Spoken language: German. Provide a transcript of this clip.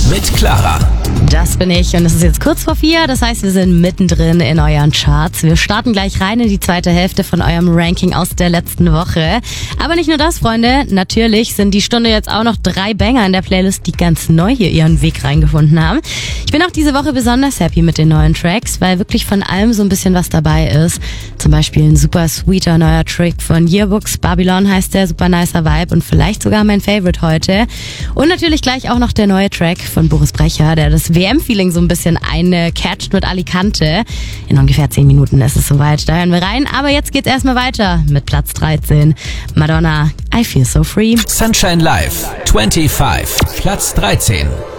mit Clara. Das bin ich und es ist jetzt kurz vor 4, das heißt, wir sind mittendrin in euren Charts. Wir starten gleich rein in die zweite Hälfte von eurem Ranking aus der letzten Woche. Aber nicht nur das, Freunde, natürlich sind die Stunde jetzt auch noch 3 Banger in der Playlist, die ganz neu hier ihren Weg reingefunden haben. Ich bin auch diese Woche besonders happy mit den neuen Tracks, weil wirklich von allem so ein bisschen was dabei ist. Zum Beispiel ein super sweeter neuer Track von Yearbooks, Babylon heißt der, super nicer Vibe und vielleicht sogar mein Favorite heute. Und natürlich gleich auch noch der neue Track von Boris Brecher, der das WM-Feeling so ein bisschen catcht mit Alicante. In ungefähr 10 Minuten ist es soweit, da hören wir rein. Aber jetzt geht's erstmal weiter mit Platz 13. Madonna, I Feel So Free. Sunshine Live 25, Platz 13.